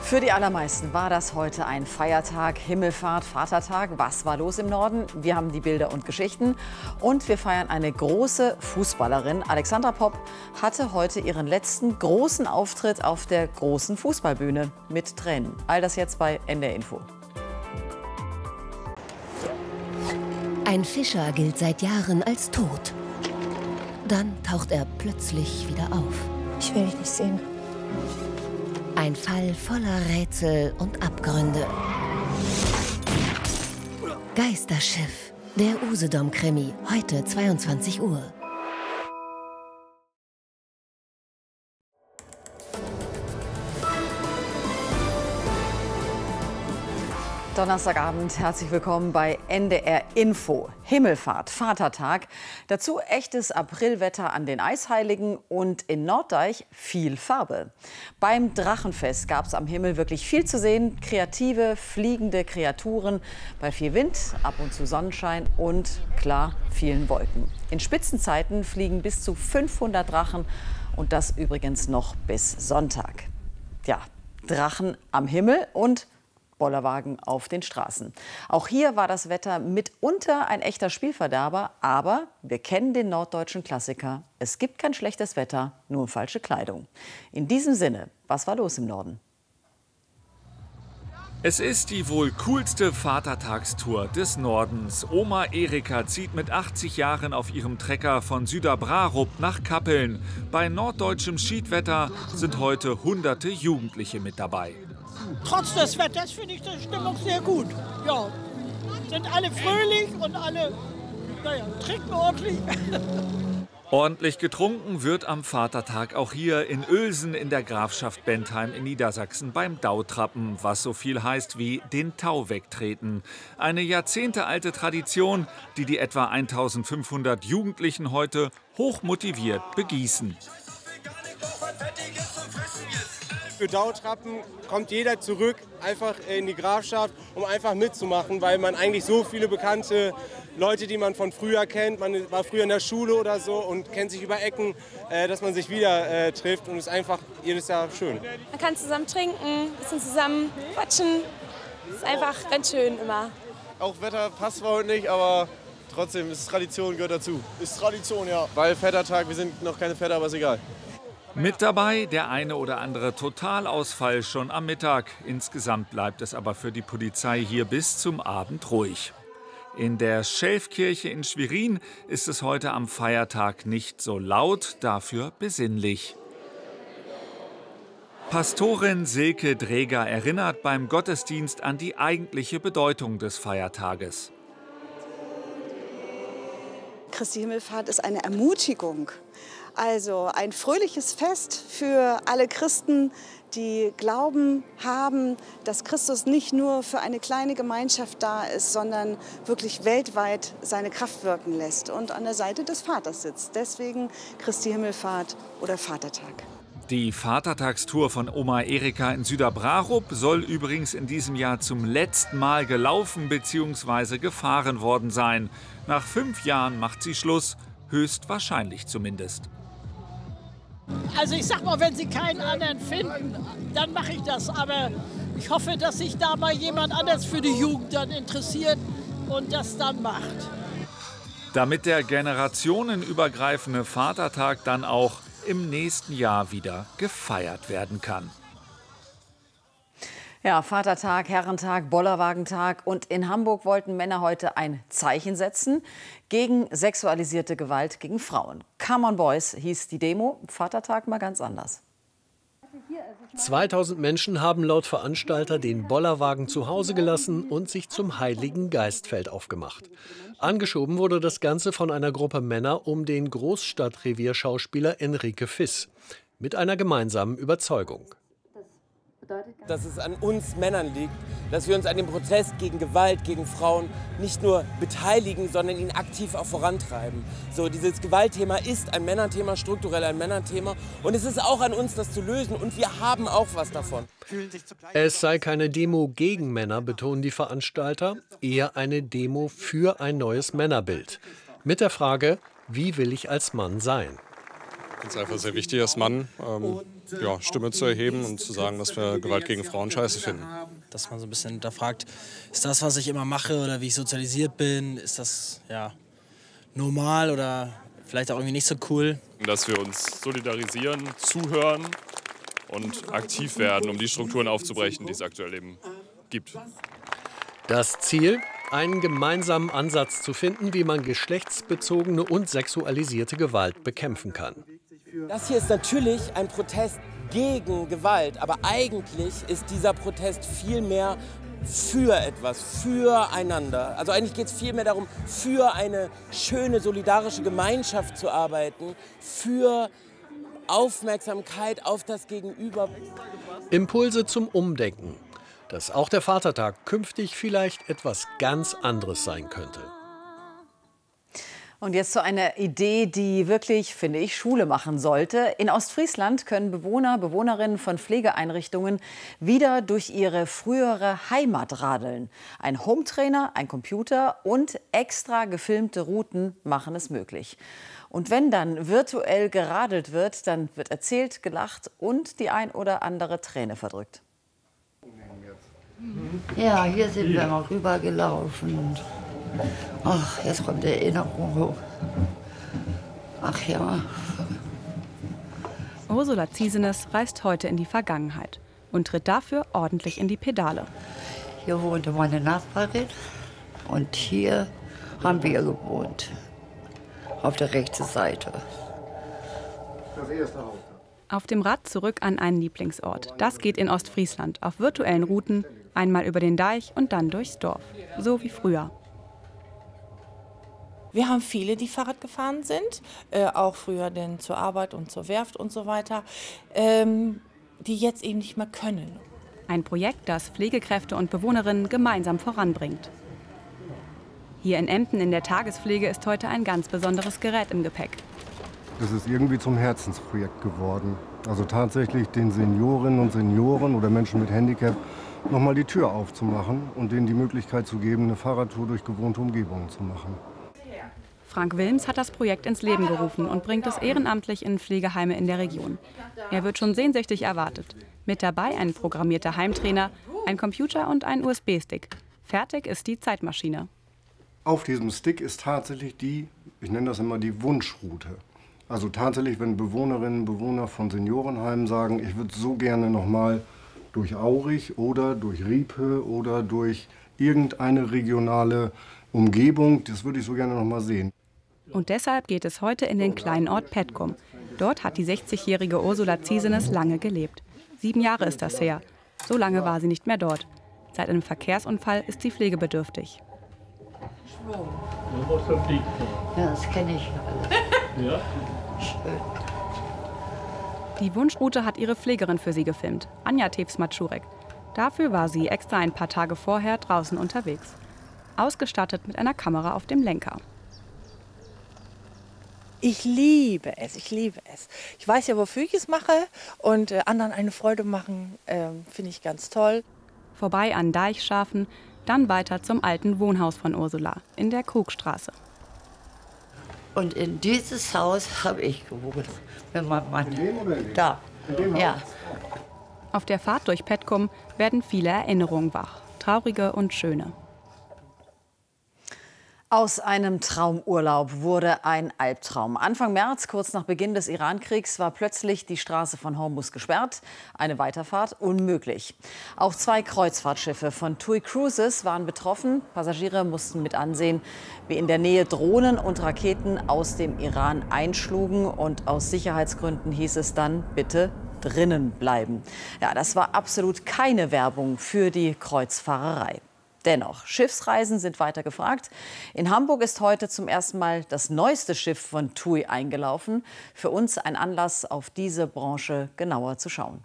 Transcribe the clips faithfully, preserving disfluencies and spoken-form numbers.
Für die allermeisten war das heute ein Feiertag, Himmelfahrt, Vatertag. Was war los im Norden? Wir haben die Bilder und Geschichten. Und wir feiern eine große Fußballerin. Alexandra Popp hatte heute ihren letzten großen Auftritt auf der großen Fußballbühne mit Tränen. All das jetzt bei N D R Info. Ein Fischer gilt seit Jahren als tot. Dann taucht er plötzlich wieder auf. Ich will dich nicht sehen. Ein Fall voller Rätsel und Abgründe. Geisterschiff, der Usedom-Krimi, heute zweiundzwanzig Uhr. Donnerstagabend, herzlich willkommen bei N D R Info. Himmelfahrt, Vatertag, dazu echtes Aprilwetter an den Eisheiligen und in Norddeich viel Farbe. Beim Drachenfest gab es am Himmel wirklich viel zu sehen, kreative, fliegende Kreaturen, bei viel Wind, ab und zu Sonnenschein und klar, vielen Wolken. In Spitzenzeiten fliegen bis zu fünfhundert Drachen und das übrigens noch bis Sonntag. Ja, Drachen am Himmel und Bollerwagen auf den Straßen. Auch hier war das Wetter mitunter ein echter Spielverderber, aber wir kennen den norddeutschen Klassiker. Es gibt kein schlechtes Wetter, nur falsche Kleidung. In diesem Sinne, was war los im Norden? Es ist die wohl coolste Vatertagstour des Nordens. Oma Erika zieht mit achtzig Jahren auf ihrem Trecker von Süderbrarup nach Kappeln. Bei norddeutschem Schiedwetter sind heute hunderte Jugendliche mit dabei. Trotz des Wetters finde ich die Stimmung sehr gut. Ja, sind alle fröhlich und alle, naja, trinken ordentlich. Ordentlich getrunken wird am Vatertag auch hier in Uelsen in der Grafschaft Bentheim in Niedersachsen beim Dautrappen, was so viel heißt wie den Tau wegtreten. Eine jahrzehntealte Tradition, die die etwa eintausendfünfhundert Jugendlichen heute hochmotiviert begießen. Für Dautrappen kommt jeder zurück, einfach in die Grafschaft, um einfach mitzumachen, weil man eigentlich so viele bekannte Leute, die man von früher kennt, man war früher in der Schule oder so und kennt sich über Ecken, äh, dass man sich wieder äh, trifft und es ist einfach jedes Jahr schön. Man kann zusammen trinken, ein bisschen zusammen quatschen. Es ist einfach ganz schön immer. Auch Wetter passt zwar heute nicht, aber trotzdem ist Tradition, gehört dazu. Ist Tradition, ja. Weil Vätertag, wir sind noch keine Väter, aber ist egal. Mit dabei der eine oder andere Totalausfall schon am Mittag. Insgesamt bleibt es aber für die Polizei hier bis zum Abend ruhig. In der Schelfkirche in Schwerin ist es heute am Feiertag nicht so laut, dafür besinnlich. Pastorin Silke Dreger erinnert beim Gottesdienst an die eigentliche Bedeutung des Feiertages. Christi Himmelfahrt ist eine Ermutigung. Also ein fröhliches Fest für alle Christen, die Glauben haben, dass Christus nicht nur für eine kleine Gemeinschaft da ist, sondern wirklich weltweit seine Kraft wirken lässt und an der Seite des Vaters sitzt. Deswegen Christi Himmelfahrt oder Vatertag. Die Vatertagstour von Oma Erika in Süderbrarup soll übrigens in diesem Jahr zum letzten Mal gelaufen bzw. gefahren worden sein. Nach fünf Jahren macht sie Schluss, höchstwahrscheinlich zumindest. Also ich sag mal, wenn Sie keinen anderen finden, dann mache ich das. Aber ich hoffe, dass sich da mal jemand anders für die Jugend dann interessiert und das dann macht. Damit der generationenübergreifende Vatertag dann auch im nächsten Jahr wieder gefeiert werden kann. Ja, Vatertag, Herrentag, Bollerwagentag und in Hamburg wollten Männer heute ein Zeichen setzen gegen sexualisierte Gewalt gegen Frauen. Come on Boys hieß die Demo, Vatertag mal ganz anders. zweitausend Menschen haben laut Veranstalter den Bollerwagen zu Hause gelassen und sich zum Heiligen Geistfeld aufgemacht. Angeschoben wurde das Ganze von einer Gruppe Männer um den Großstadtrevierschauspieler Enrique Fiss mit einer gemeinsamen Überzeugung. Dass es an uns Männern liegt, dass wir uns an dem Protest gegen Gewalt gegen Frauen nicht nur beteiligen, sondern ihn aktiv auch vorantreiben. So, dieses Gewaltthema ist ein Männerthema, strukturell ein Männerthema. Und es ist auch an uns, das zu lösen. Und wir haben auch was davon. Es sei keine Demo gegen Männer, betonen die Veranstalter, eher eine Demo für ein neues Männerbild. Mit der Frage, wie will ich als Mann sein? Es ist einfach sehr wichtig als Mann, ähm, ja, Stimme zu erheben und zu sagen, dass wir Gewalt gegen Frauen scheiße finden. Dass man so ein bisschen hinterfragt, ist das, was ich immer mache oder wie ich sozialisiert bin, ist das ja normal oder vielleicht auch irgendwie nicht so cool. Dass wir uns solidarisieren, zuhören und aktiv werden, um die Strukturen aufzubrechen, die es aktuell eben gibt. Das Ziel? Einen gemeinsamen Ansatz zu finden, wie man geschlechtsbezogene und sexualisierte Gewalt bekämpfen kann. Das hier ist natürlich ein Protest gegen Gewalt, aber eigentlich ist dieser Protest viel mehr für etwas, füreinander. Also eigentlich geht es viel mehr darum, für eine schöne, solidarische Gemeinschaft zu arbeiten, für Aufmerksamkeit auf das Gegenüber. Impulse zum Umdenken. Dass auch der Vatertag künftig vielleicht etwas ganz anderes sein könnte. Und jetzt zu einer Idee, die wirklich, finde ich, Schule machen sollte. In Ostfriesland können Bewohner, Bewohnerinnen von Pflegeeinrichtungen wieder durch ihre frühere Heimat radeln. Ein Hometrainer, ein Computer und extra gefilmte Routen machen es möglich. Und wenn dann virtuell geradelt wird, dann wird erzählt, gelacht und die ein oder andere Träne verdrückt. Ja, hier sind wir mal rübergelaufen. Und ach, jetzt kommt die Erinnerung hoch. Ach ja. Ursula Ziesenes reist heute in die Vergangenheit und tritt dafür ordentlich in die Pedale. Hier wohnte meine Nachbarin und hier haben wir gewohnt. Auf der rechten Seite. Das erste Haus. Auf dem Rad zurück an einen Lieblingsort. Das geht in Ostfriesland auf virtuellen Routen, einmal über den Deich und dann durchs Dorf. So wie früher. Wir haben viele, die Fahrrad gefahren sind, äh, auch früher denn zur Arbeit und zur Werft und so weiter, ähm, die jetzt eben nicht mehr können. Ein Projekt, das Pflegekräfte und Bewohnerinnen gemeinsam voranbringt. Hier in Emden in der Tagespflege ist heute ein ganz besonderes Gerät im Gepäck. Das ist irgendwie zum Herzensprojekt geworden. Also tatsächlich den Seniorinnen und Senioren oder Menschen mit Handicap noch mal die Tür aufzumachen und denen die Möglichkeit zu geben, eine Fahrradtour durch gewohnte Umgebungen zu machen. Frank Wilms hat das Projekt ins Leben gerufen und bringt es ehrenamtlich in Pflegeheime in der Region. Er wird schon sehnsüchtig erwartet. Mit dabei ein programmierter Heimtrainer, ein Computer und ein U S B-Stick. Fertig ist die Zeitmaschine. Auf diesem Stick ist tatsächlich die, ich nenne das immer die Wunschroute. Also tatsächlich, wenn Bewohnerinnen und Bewohner von Seniorenheimen sagen, ich würde so gerne noch mal durch Aurich oder durch Riepe oder durch irgendeine regionale Umgebung, das würde ich so gerne noch mal sehen. Und deshalb geht es heute in den kleinen Ort Petkum. Dort hat die sechzigjährige Ursula Ziesenes lange gelebt. Sieben Jahre ist das her. So lange war sie nicht mehr dort. Seit einem Verkehrsunfall ist sie pflegebedürftig. Ja, das kenne ich alles. Ja? Schön. Die Wunschroute hat ihre Pflegerin für sie gefilmt, Anja Tews-Matschurek. Dafür war sie extra ein paar Tage vorher draußen unterwegs. Ausgestattet mit einer Kamera auf dem Lenker. Ich liebe es, ich liebe es. Ich weiß ja, wofür ich es mache und äh, anderen eine Freude machen, äh, finde ich ganz toll. Vorbei an Deichschafen, dann weiter zum alten Wohnhaus von Ursula in der Krugstraße. Und in dieses Haus habe ich gewohnt, wenn mein Mann da. Ja. Auf der Fahrt durch Petkum werden viele Erinnerungen wach, traurige und schöne. Aus einem Traumurlaub wurde ein Albtraum. Anfang März, kurz nach Beginn des Irankriegs, war plötzlich die Straße von Hormuz gesperrt. Eine Weiterfahrt unmöglich. Auch zwei Kreuzfahrtschiffe von T U I Cruises waren betroffen. Passagiere mussten mit ansehen, wie in der Nähe Drohnen und Raketen aus dem Iran einschlugen. Und aus Sicherheitsgründen hieß es dann, bitte drinnen bleiben. Ja, das war absolut keine Werbung für die Kreuzfahrerei. Dennoch, Schiffsreisen sind weiter gefragt. In Hamburg ist heute zum ersten Mal das neueste Schiff von T U I eingelaufen. Für uns ein Anlass, auf diese Branche genauer zu schauen.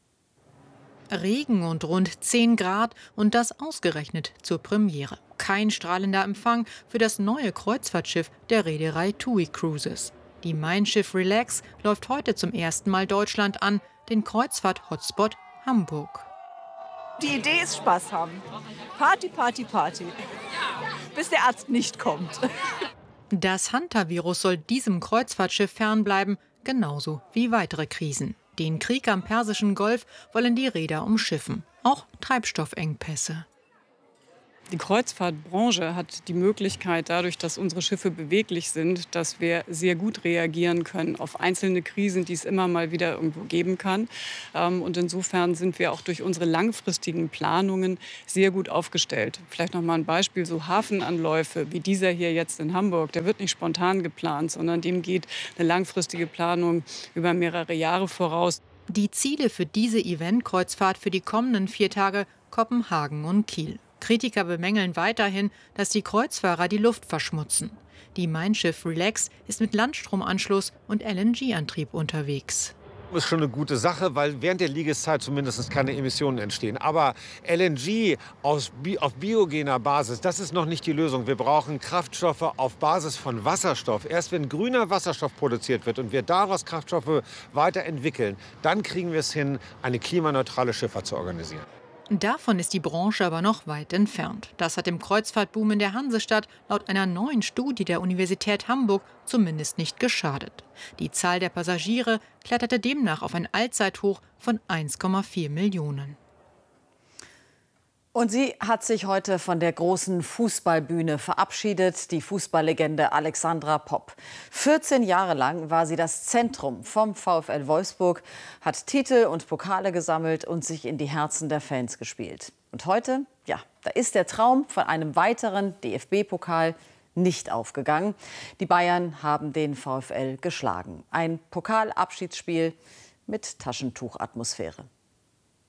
Regen und rund zehn Grad und das ausgerechnet zur Premiere. Kein strahlender Empfang für das neue Kreuzfahrtschiff der Reederei T U I Cruises. Die Mein Schiff Relax läuft heute zum ersten Mal Deutschland an, den Kreuzfahrt-Hotspot Hamburg. Die Idee ist Spaß haben. Party, Party, Party. Bis der Arzt nicht kommt. Das Hantavirus soll diesem Kreuzfahrtschiff fernbleiben, genauso wie weitere Krisen. Den Krieg am Persischen Golf wollen die Reeder umschiffen. Auch Treibstoffengpässe. Die Kreuzfahrtbranche hat die Möglichkeit, dadurch, dass unsere Schiffe beweglich sind, dass wir sehr gut reagieren können auf einzelne Krisen, die es immer mal wieder irgendwo geben kann. Und insofern sind wir auch durch unsere langfristigen Planungen sehr gut aufgestellt. Vielleicht noch mal ein Beispiel, so Hafenanläufe wie dieser hier jetzt in Hamburg, der wird nicht spontan geplant, sondern dem geht eine langfristige Planung über mehrere Jahre voraus. Die Ziele für diese Event-Kreuzfahrt für die kommenden vier Tage Kopenhagen und Kiel. Kritiker bemängeln weiterhin, dass die Kreuzfahrer die Luft verschmutzen. Die Mein Schiff Relax ist mit Landstromanschluss und L N G-Antrieb unterwegs. Das ist schon eine gute Sache, weil während der Liegeszeit zumindest keine Emissionen entstehen. Aber L N G aus, auf biogener Basis, das ist noch nicht die Lösung. Wir brauchen Kraftstoffe auf Basis von Wasserstoff. Erst wenn grüner Wasserstoff produziert wird und wir daraus Kraftstoffe weiterentwickeln, dann kriegen wir es hin, eine klimaneutrale Schifffahrt zu organisieren. Davon ist die Branche aber noch weit entfernt. Das hat dem Kreuzfahrtboom in der Hansestadt laut einer neuen Studie der Universität Hamburg zumindest nicht geschadet. Die Zahl der Passagiere kletterte demnach auf ein Allzeithoch von eins Komma vier Millionen. Und sie hat sich heute von der großen Fußballbühne verabschiedet, die Fußballlegende Alexandra Popp. vierzehn Jahre lang war sie das Zentrum vom VfL Wolfsburg, hat Titel und Pokale gesammelt und sich in die Herzen der Fans gespielt. Und heute, ja, da ist der Traum von einem weiteren D F B-Pokal nicht aufgegangen. Die Bayern haben den VfL geschlagen. Ein Pokalabschiedsspiel mit Taschentuchatmosphäre.